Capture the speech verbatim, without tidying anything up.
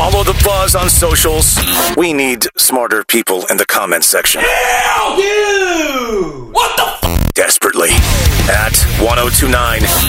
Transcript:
Follow the buzz on socials. We need smarter people in the comments section. Hell you! What the f- Desperately. At ten twenty-nine